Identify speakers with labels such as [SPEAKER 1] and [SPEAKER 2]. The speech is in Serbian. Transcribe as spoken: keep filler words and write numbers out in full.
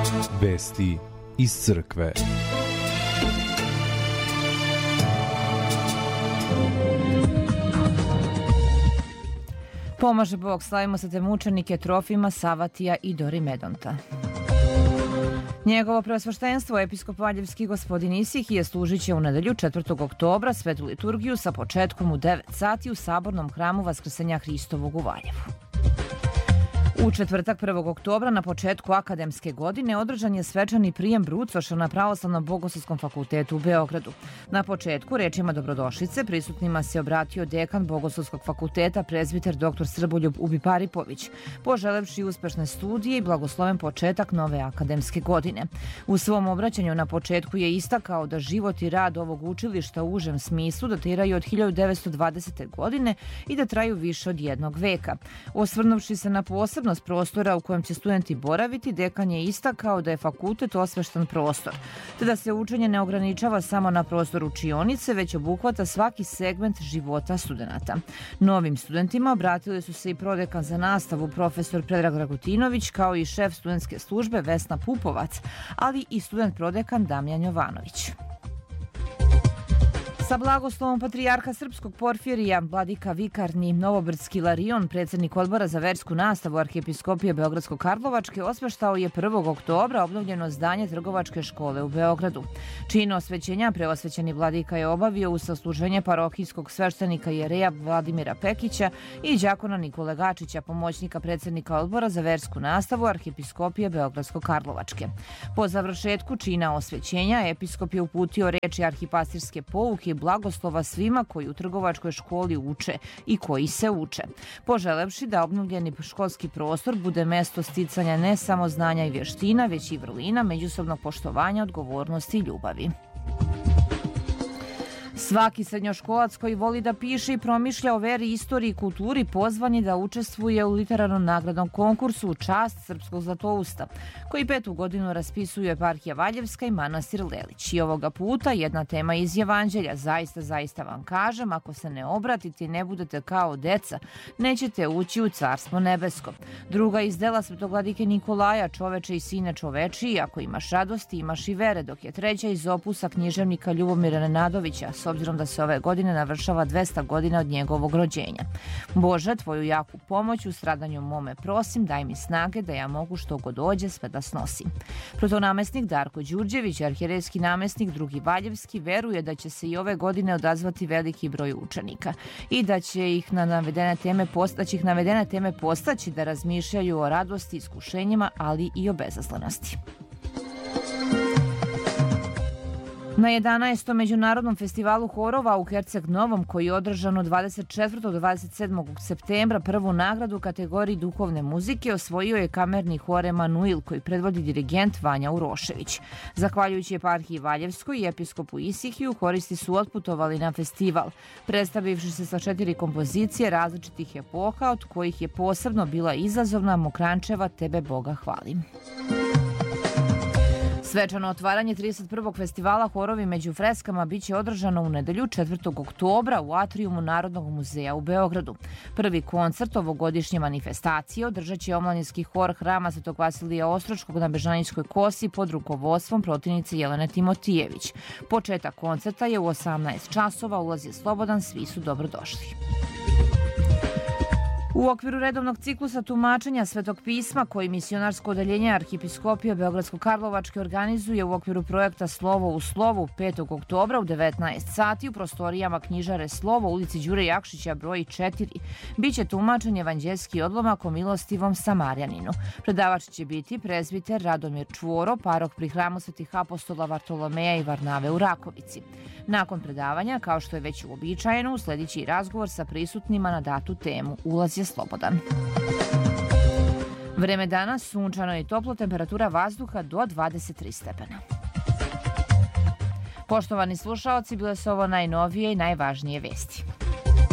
[SPEAKER 1] Vesti iz crkve.
[SPEAKER 2] Pomaže Bog, slavimo sa te mučenike Trofima, Savatija i Dorimedonta. Njegovo preosveštenstvo, episkop Valjevski gospodin Isihije, služit će u nedelju četvrtog oktobra svetu liturgiju sa početkom u devet sati u Sabornom hramu Vaskrsenja Hristovog u Valjevu. U četvrtak prvog oktobra na početku akademske godine održan je svečani prijem brucoša na Pravoslavnom bogoslovskom fakultetu u Beogradu. Na početku, rečima dobrodošlice, prisutnima se obratio dekan Bogoslovskog fakulteta prezbiter dr Srboljub Ubiparipović, poželevši uspešne studije i blagosloven početak nove akademske godine. U svom obraćanju na početku je istakao da život i rad ovog učilišta u užem smislu datiraju od hiljadu devetsto dvadesete. godine i da traju više od jednog veka. Osvrnuvši se na posebno prostora u kojem će studenti boraviti, dekan je istakao da je fakultet osveštan prostor, te da se učenje ne ograničava samo na prostor učionice, već obuhvata svaki segment života studenata. Novim studentima obratili su se i prodekan za nastavu profesor Predrag Dragutinović, kao i šef studentske službe Vesna Pupovac, ali i student prodekan Damjan Jovanović. Sa blagoslovom patrijarha srpskog Porfirija, vladika vikarni Novobrdski Ilarion, predsjednik odbora za versku nastavu Arhijepiskopije Beogradsko-Karlovačke, osveštao je prvog oktobra obnovljeno zdanje Trgovačke škole u Beogradu. Čin osvećenja preosvećeni vladika je obavio u sasluženje parohijskog sveštenika jereja Vladimira Pekića i đakona Nikole Gačića, pomoćnika predsjednika odbora za versku nastavu Arhijepiskopije Beogradsko-Karlovačke. Po završetku čina osvećenja, episkop je uputio reči arhipastirske pouke i blagoslova svima koji u Trgovačkoj školi uče i koji se uče, poželevši da obnovljeni školski prostor bude mesto sticanja ne samo znanja i vještina, već i vrlina međusobnog poštovanja, odgovornosti i ljubavi. Svaki srednjoškolac koji voli da piše i promišlja o veri, istoriji i kulturi pozvan je da učestvuje u literarnom nagradnom konkursu u čast Srpskog Zlatousta, koji petu godinu raspisuje eparhija Valjevska i manastir Lelić. I ovoga puta jedna tema iz Evanđelja: zaista, zaista vam kažem, ako se ne obratite i ne budete kao deca, nećete ući u Carstvo nebesko. Druga iz dela svetog vladike Nikolaja: čoveče i sine čovečiji, ako imaš radosti, imaš i vere, dok je treća iz opusa književnika Ljubomira Nenadovića, s obzirom da se ove godine navršava dvesta godina od njegovog rođenja. Bože, tvoju jaku pomoć u stradanju mome prosim, daj mi snage da ja mogu što god dođe sve da snosim. Protonamestnik Darko Đurđević, arhijerejski namestnik drugi Valjevski, veruje da će se i ove godine odazvati veliki broj učenika i da će ih na navedene teme postaći, ih navedene teme postaći da razmišljaju o radosti, iskušenjima, ali i o bezazlenosti. Na jedanaestom Međunarodnom festivalu horova u Herceg Novom, koji je održan od dvadeset četvrtog do dvadeset sedmog septembra, prvu nagradu u kategoriji duhovne muzike osvojio je kamerni hor Emanuil, koji predvodi dirigent Vanja Urošević. Zahvaljujući eparhiji Valjevskoj i episkopu Isihiju, horisti su otputovali na festival, predstavivši se sa četiri kompozicije različitih epoha, od kojih je posebno bila izazovna Mokrančeva Tebe Boga hvalim. Svečano otvaranje trideset prvog festivala Horovi među freskama biće održano u nedelju četvrtog oktobra u atrijumu Narodnog muzeja u Beogradu. Prvi koncert ovogodišnje manifestacije održat će omladinski hor Hrama Svetog Vasilija Ostroškog na Bežanijskoj kosi pod rukovodstvom protivnice Jelene Timotijević. Početak koncerta je u osamnaest časova, ulaz je slobodan, svi su dobrodošli. U okviru redovnog ciklusa tumačenja Svetog pisma, koji misionarsko odeljenje Arhijepiskopije Beogradsko-Karlovačke organizuje u okviru projekta Slovo u slovu petog oktobra u devetnaest sati u prostorijama knjižare Slovo, ulici Đure Jakšića broj četiri, biće tumačen evanđeljski odlomak o milostivom Samarjaninu. Predavač će biti prezbiter Radomir Čvoro, parok pri hramu Svetih apostola Vartolomeja i Varnave u Rakovici. Nakon predavanja, kao što je već uobičajeno, usledit će i razgovor sa prisutnima na datu temu. Ulaz je slobodan. Vreme danas sunčano i toplo, temperatura vazduha do dvadeset tri stepena. Poštovani slušaoci, bile su ovo najnovije i najvažnije vesti.